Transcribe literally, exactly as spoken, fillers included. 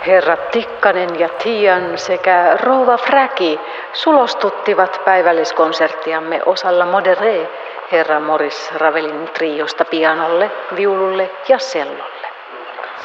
Herra Tikkanen ja Tian sekä rouva Fräki sulostuttivat päivälliskonserttiamme osalla Moderé herra Maurice Ravelin triosta pianolle, viululle ja cellolle.